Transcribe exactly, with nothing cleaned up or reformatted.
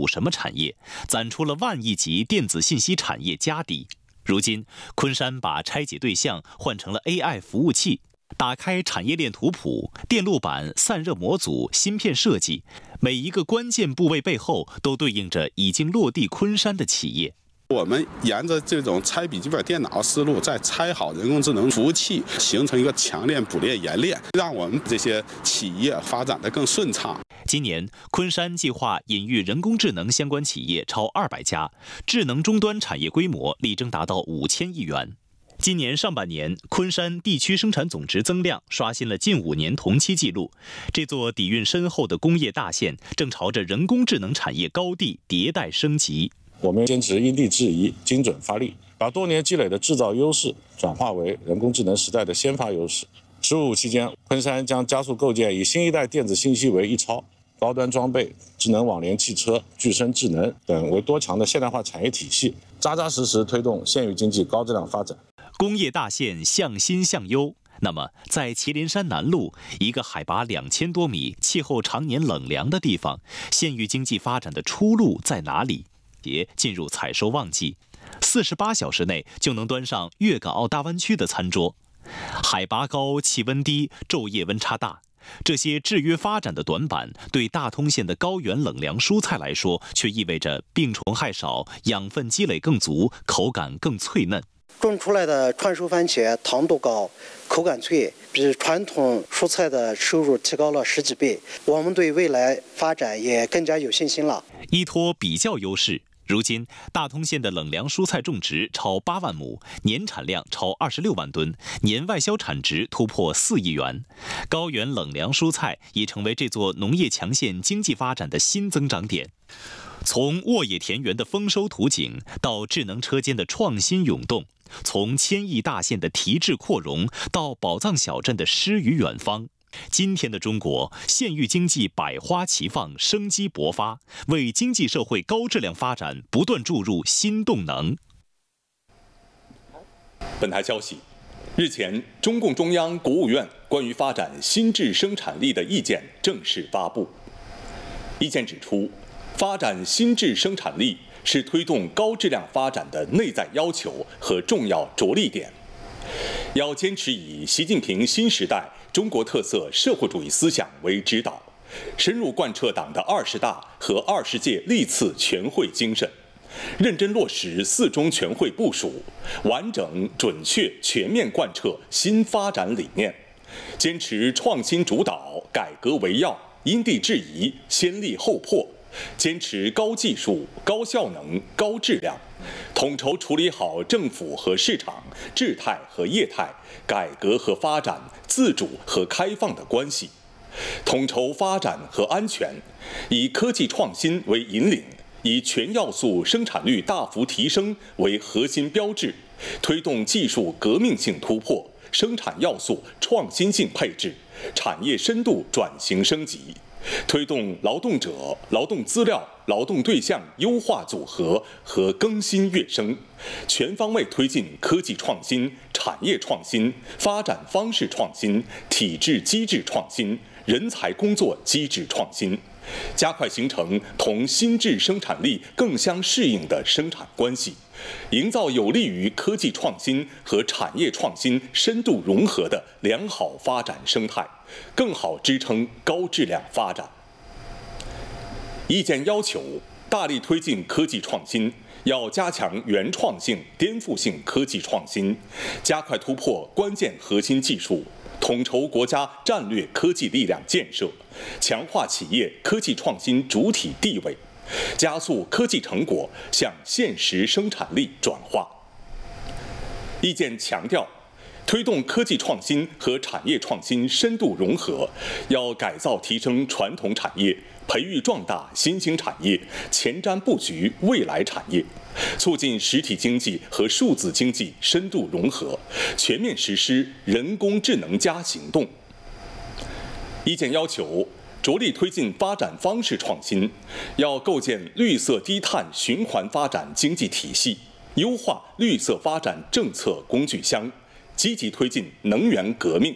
补什么产业，攒出了万亿级电子信息产业家底。如今，昆山把拆解对象换成了 A I 服务器，打开产业链图谱，电路板、散热模组、芯片设计，每一个关键部位背后都对应着已经落地昆山的企业。 我们沿着这种拆笔记本电脑思路，再拆好人工智能服务器，形成一个强链、补链、冶链，让我们这些企业发展得更顺畅。 今年，昆山计划引育人工智能相关企业超二百家，智能终端产业规模力争达到五千亿元。今年上半年，昆山地区生产总值增量刷新了近五年同期纪录。这座底蕴深厚的工业大县，正朝着人工智能产业高地迭代升级。 我们坚持因地制宜、精准发力，把多年积累的制造优势转化为人工智能时代的先发优势。“十五”期间，昆山将加速构建以新一代电子信息为一超、高端装备、智能网联汽车、具身智能等为多强的现代化产业体系，扎扎实实推动县域经济高质量发展。 工业大县向新向优。那么，在祁连山南麓一个海拔两千多米、气候常年冷凉的地方，县域经济发展的出路在哪里？节进入采收旺季，四十八小时内就能端上粤港澳大湾区的餐桌。海拔高、气温低、昼夜温差大，这些制约发展的短板，对大通县的高原冷凉蔬菜来说，却意味着病虫害少、养分积累更足、口感更脆嫩。 种出来的串熟番茄糖度高、口感脆，比传统蔬菜的收入提高了十几倍。我们对未来发展也更加有信心了。 依托比较优势，如今大通县的冷凉蔬菜种植超八万亩，年产量超二十六万吨，年外销产值突破四亿元。高原冷凉蔬菜已成为这座农业强县经济发展的新增长点。从沃野田园的丰收图景到智能车间的创新涌动，从千亿大县的提质扩容到宝藏小镇的诗与远方，今天的中国，县域经济百花齐放，生机勃发，为经济社会高质量发展不断注入新动能。 本台消息，日前，中共中央、国务院关于发展新质生产力的意见正式发布。意见指出，发展新质生产力是推动高质量发展的内在要求和重要着力点。要坚持以习近平新时代中国特色社会主义思想为指导，深入贯彻党的二十大和二十届历次全会精神，认真落实四中全会部署，完整、准确、全面贯彻新发展理念，坚持创新主导、改革为要、因地制宜、先立后破，坚持高技术、高效能、高质量，统筹处理好政府和市场、质态和业态、改革和发展、自主和开放的关系，统筹发展和安全，以科技创新为引领，以全要素生产率大幅提升为核心标志，推动技术革命性突破、生产要素创新性配置、产业深度转型升级，推动劳动者、劳动资料、劳动对象优化组合和更新跃升，全方位推进科技创新、产业创新、发展方式创新、体制机制创新、人才工作机制创新，加快形成同新质生产力更相适应的生产关系，营造有利于科技创新和产业创新深度融合的良好发展生态，更好支撑高质量发展。意见要求，大力推进科技创新，要加强原创性、颠覆性科技创新，加快突破关键核心技术，统筹国家战略科技力量建设，强化企业科技创新主体地位，加速科技成果向现实生产力转化。意见强调，推动科技创新和产业创新深度融合，要改造提升传统产业，培育壮大新兴产业，前瞻布局未来产业，促进实体经济和数字经济深度融合，全面实施人工智能加行动。意见要求，着力推进发展方式创新，要构建绿色低碳循环发展经济体系，优化绿色发展政策工具箱，积极推进能源革命。